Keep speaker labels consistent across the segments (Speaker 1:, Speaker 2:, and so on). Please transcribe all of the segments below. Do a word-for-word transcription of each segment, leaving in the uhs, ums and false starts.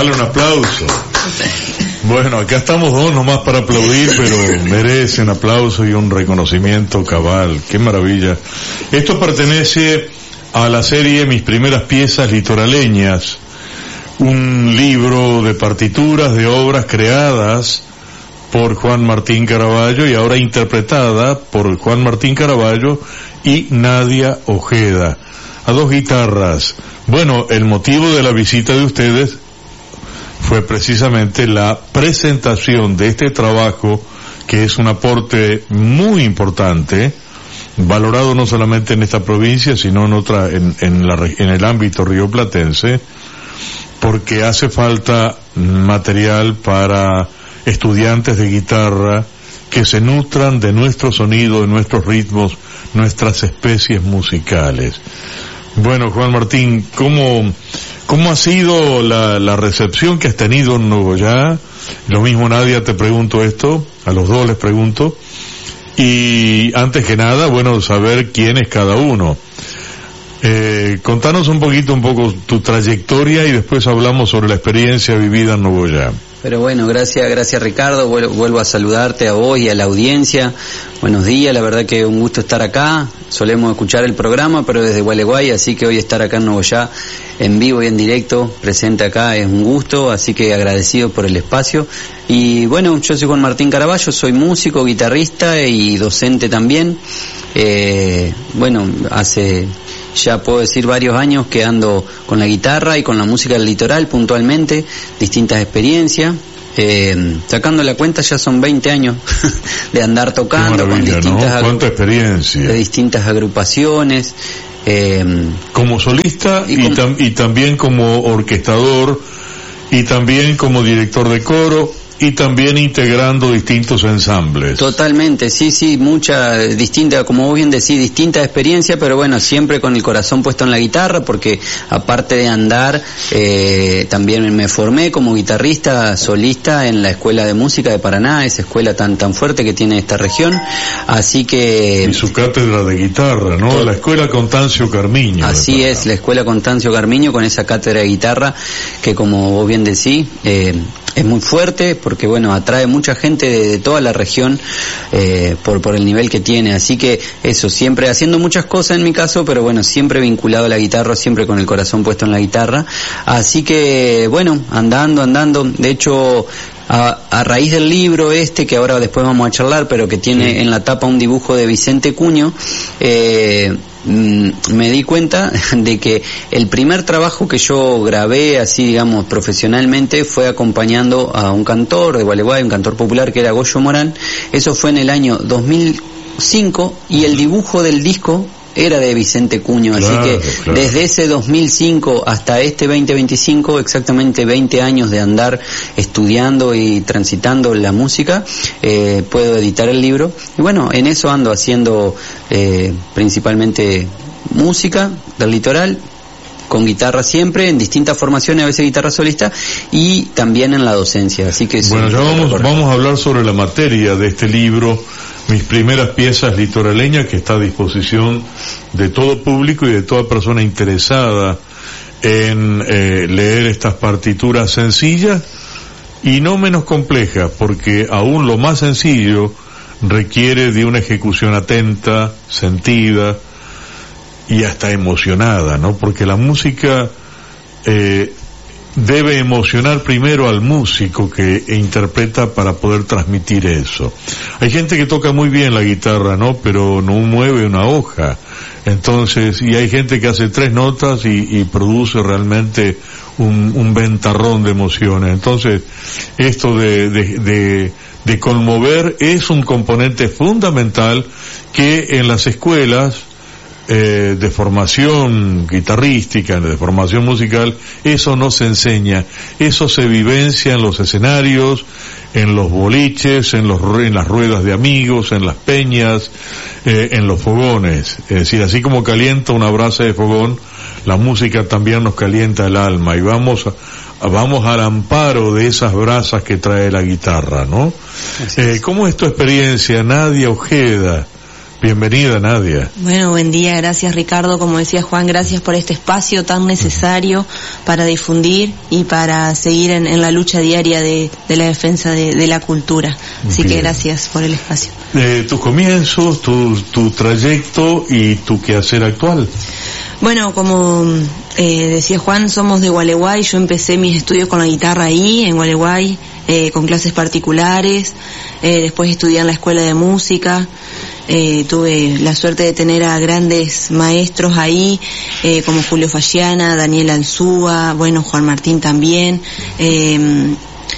Speaker 1: Dale un aplauso. Bueno, acá estamos dos nomás para aplaudir, pero merecen aplauso y un reconocimiento cabal. Qué maravilla. Esto pertenece a la serie Mis primeras piezas litoraleñas, un libro de partituras de obras creadas por Juan Martín Caraballo y ahora interpretada por Juan Martín Caraballo y Nadia Ojeda, a dos guitarras. Bueno, el motivo de la visita de ustedes fue precisamente la presentación de este trabajo, que es un aporte muy importante, valorado no solamente en esta provincia, sino en otra, en, en, la, en el ámbito rioplatense, porque hace falta material para estudiantes de guitarra que se nutran de nuestro sonido, de nuestros ritmos, nuestras especies musicales. Bueno, Juan Martín, ¿cómo, cómo ha sido la, la recepción que has tenido en Nogoyá? Lo mismo, Nadia, te pregunto esto, a los dos les pregunto. Y antes que nada, bueno, saber quién es cada uno. Eh, contanos un poquito, un poco tu trayectoria y después hablamos sobre la experiencia vivida en Nogoyá.
Speaker 2: Pero bueno, gracias, gracias Ricardo, vuelvo, vuelvo a saludarte a vos y a la audiencia. Buenos días, la verdad que un gusto estar acá. Solemos escuchar el programa, pero desde Gualeguay, así que hoy estar acá en Nogoyá, en vivo y en directo, presente acá, es un gusto, así que agradecido por el espacio. Y bueno, yo soy Juan Martín Caraballo, soy músico, guitarrista y docente también. Eh, bueno, hace... ya puedo decir varios años que ando con la guitarra y con la música del litoral puntualmente, distintas experiencias, eh, sacando la cuenta ya son veinte años de andar tocando con distintas,
Speaker 1: ¿no? ¿Cuánta experiencia?
Speaker 2: De distintas agrupaciones. Eh,
Speaker 1: como solista y, y, como, tam, y también como orquestador y también como director de coro. Y también integrando distintos ensambles.
Speaker 2: Totalmente, sí, sí, mucha, distinta, como vos bien decís, distinta experiencia, pero bueno, siempre con el corazón puesto en la guitarra, porque aparte de andar, eh, también me formé como guitarrista solista en la Escuela de Música de Paraná, esa escuela tan tan fuerte que tiene esta región, así que...
Speaker 1: Y su cátedra de guitarra, ¿no? La Escuela Constancio Carmiño.
Speaker 2: Así es, la Escuela Constancio Carmiño, con esa cátedra de guitarra, que como vos bien decís, eh, es muy fuerte, porque bueno, atrae mucha gente de, de toda la región eh, por por el nivel que tiene, así que eso, siempre haciendo muchas cosas en mi caso, pero bueno, siempre vinculado a la guitarra, siempre con el corazón puesto en la guitarra, así que bueno, andando, andando, de hecho... A, a raíz del libro este, que ahora después vamos a charlar, pero que tiene sí. en la tapa un dibujo de Vicente Cuño, eh, me di cuenta de que el primer trabajo que yo grabé así, digamos, profesionalmente, fue acompañando a un cantor de Gualeguay, un cantor popular que era Goyo Morán. Eso fue en el año dos mil cinco y el dibujo del disco era de Vicente Cuño, claro, así que claro. Desde ese dos mil cinco hasta este veinte veinticinco, exactamente veinte años de andar estudiando y transitando la música, eh, puedo editar el libro, y bueno, en eso ando haciendo eh, principalmente música del litoral, con guitarra siempre, en distintas formaciones, a veces guitarra solista, y también en la docencia, así que...
Speaker 1: Bueno, ya vamos, vamos a hablar sobre la materia de este libro, Mis primeras piezas litoraleñas, que está a disposición de todo público y de toda persona interesada en eh, leer estas partituras sencillas y no menos complejas, porque aún lo más sencillo requiere de una ejecución atenta, sentida y hasta emocionada, ¿no? Porque la música eh, debe emocionar primero al músico que interpreta para poder transmitir eso. Hay gente que toca muy bien la guitarra, ¿no? Pero no mueve una hoja. Entonces, y hay gente que hace tres notas y, y produce realmente un, un ventarrón de emociones. Entonces, esto de, de, de, de conmover es un componente fundamental que en las escuelas Eh, de formación guitarrística, de formación musical, eso no se enseña, eso se vivencia en los escenarios, en los boliches, en los en las ruedas de amigos, en las peñas, eh, en los fogones. Es decir, así como calienta una brasa de fogón, la música también nos calienta el alma, y vamos a, vamos al amparo de esas brasas que trae la guitarra, ¿no? Eh, ¿cómo es tu experiencia, Nadia Ojeda? Bienvenida, Nadia.
Speaker 3: Bueno, buen día, gracias Ricardo, como decía Juan, gracias por este espacio tan necesario para difundir y para seguir en, en la lucha diaria de, de la defensa de, de la cultura. Así Bien. que gracias por el espacio.
Speaker 1: Eh, tus comienzos, tu, tu trayecto y tu quehacer actual.
Speaker 3: Bueno, como eh, decía Juan, somos de Gualeguay. Yo empecé mis estudios con la guitarra ahí, en Gualeguay, eh, con clases particulares. Eh, después estudié en la escuela de música. Eh, tuve la suerte de tener a grandes maestros ahí, eh, como Julio Falliana, Daniel Alzúa, bueno, Juan Martín también. Eh,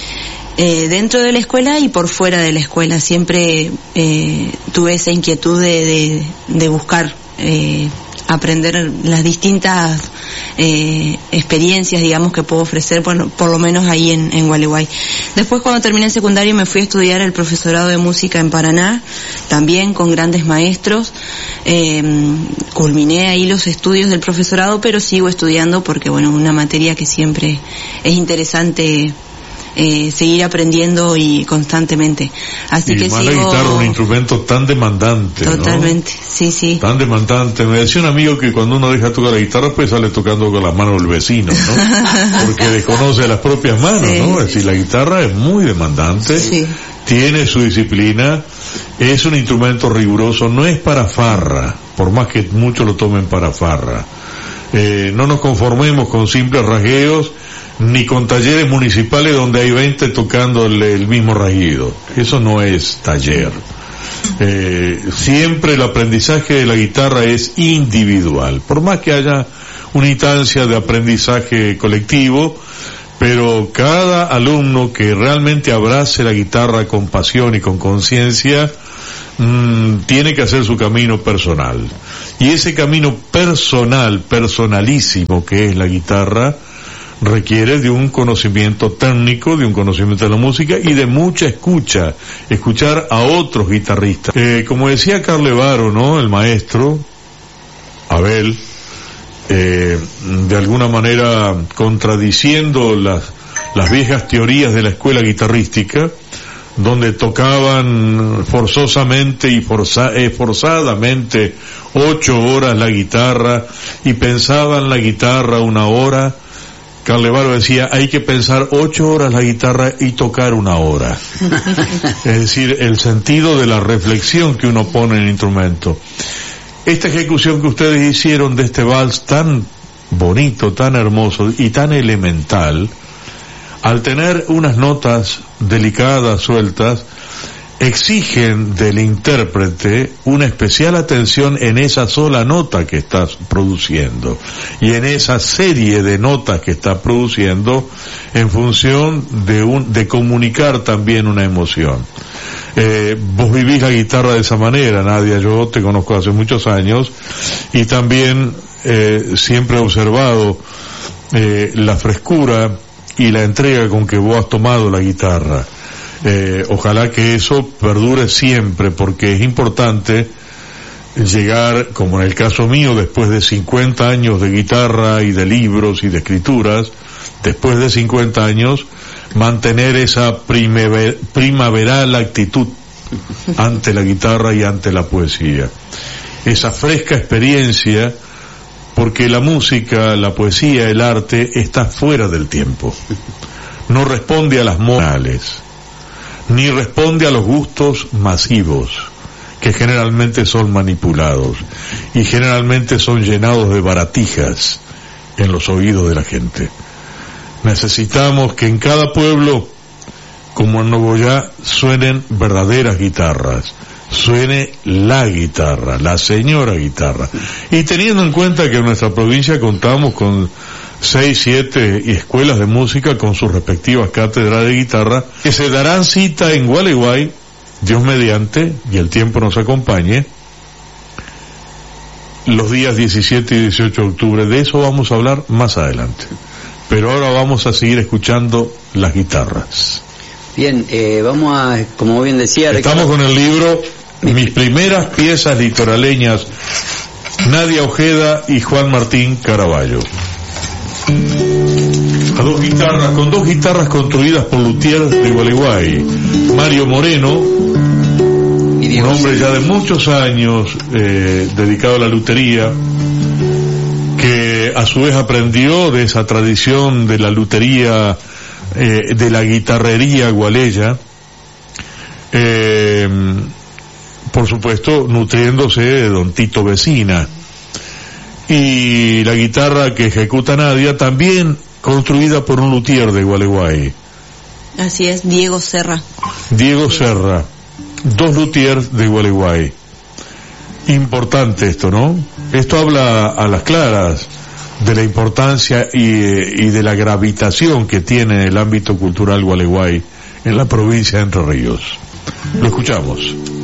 Speaker 3: eh, dentro de la escuela y por fuera de la escuela. Siempre eh, tuve esa inquietud de, de, de buscar eh, aprender las distintas eh, experiencias, digamos, que puedo ofrecer, bueno, por lo menos ahí en, en Gualeguay. Después, cuando terminé el secundario, me fui a estudiar el profesorado de música en Paraná, también con grandes maestros. Eh, culminé ahí los estudios del profesorado, pero sigo estudiando porque, bueno, es una materia que siempre es interesante Eh, seguir aprendiendo y constantemente. Así
Speaker 1: y
Speaker 3: que
Speaker 1: más
Speaker 3: sigo...
Speaker 1: la guitarra, un instrumento tan demandante,
Speaker 3: Totalmente,
Speaker 1: ¿no?
Speaker 3: sí, sí.
Speaker 1: Tan demandante. Me decía un amigo que cuando uno deja tocar la guitarra, pues sale tocando con las manos del vecino, ¿no? Porque desconoce las propias manos, sí, ¿no? Es decir, la guitarra es muy demandante, sí. Tiene su disciplina, es un instrumento riguroso, no es para farra, por más que muchos lo tomen para farra. Eh, no nos conformemos con simples rasgueos, ni con talleres municipales donde hay veinte tocando el, el mismo rasguido. Eso no es taller. Eh, siempre el aprendizaje de la guitarra es individual, por más que haya una instancia de aprendizaje colectivo, pero cada alumno que realmente abrace la guitarra con pasión y con conciencia mmm, tiene que hacer su camino personal. Y ese camino personal, personalísimo que es la guitarra, requiere de un conocimiento técnico, de un conocimiento de la música y de mucha escucha, escuchar a otros guitarristas. Eh, como decía Carlevaro, ¿no? El maestro, Abel, eh, de alguna manera contradiciendo las, las viejas teorías de la escuela guitarrística, donde tocaban forzosamente y forza, eh, forzadamente ocho horas la guitarra y pensaban la guitarra una hora. Carlevaro decía, hay que pensar ocho horas la guitarra y tocar una hora. Es decir, el sentido de la reflexión que uno pone en el instrumento. Esta ejecución que ustedes hicieron de este vals tan bonito, tan hermoso y tan elemental, al tener unas notas delicadas, sueltas, exigen del intérprete una especial atención en esa sola nota que estás produciendo y en esa serie de notas que estás produciendo en función de un de comunicar también una emoción. Eh, vos vivís la guitarra de esa manera, Nadia. Yo te conozco hace muchos años y también eh, siempre he observado eh, la frescura y la entrega con que vos has tomado la guitarra. Eh, ojalá que eso perdure siempre, porque es importante llegar, como en el caso mío, después de cincuenta años de guitarra y de libros y de escrituras, después de cincuenta años, mantener esa primaver, primaveral actitud ante la guitarra y ante la poesía. Esa fresca experiencia, porque la música, la poesía, el arte está fuera del tiempo. No responde a las morales, ni responde a los gustos masivos, que generalmente son manipulados y generalmente son llenados de baratijas en los oídos de la gente. Necesitamos que en cada pueblo, como en Nogoyá, suenen verdaderas guitarras, suene la guitarra, la señora guitarra. Y teniendo en cuenta que en nuestra provincia contamos con seis, siete escuelas de música con sus respectivas cátedras de guitarra, que se darán cita en Gualeguay, Dios mediante, y el tiempo nos acompañe, los días diecisiete y dieciocho de octubre. De eso vamos a hablar más adelante. Pero ahora vamos a seguir escuchando las guitarras.
Speaker 2: Bien, eh, vamos a, como bien decía...
Speaker 1: Estamos Ricardo, con el libro Mis primeras piezas litoraleñas, Nadia Ojeda y Juan Martín Caraballo. A dos guitarras, con dos guitarras construidas por luthiers de Gualeguay, Mario Moreno un hombre ya de muchos años eh, dedicado a la lutería, que a su vez aprendió de esa tradición de la lutería, eh, de la guitarrería gualeya, eh, por supuesto nutriéndose de don Tito Vecina. Y la guitarra que ejecuta Nadia también construida por un luthier de Gualeguay.
Speaker 3: Así es, Diego Serra.
Speaker 1: Diego Serra, dos luthiers de Gualeguay. Importante esto, ¿no? Esto habla a las claras de la importancia y, y de la gravitación que tiene el ámbito cultural Gualeguay en la provincia de Entre Ríos. Lo escuchamos.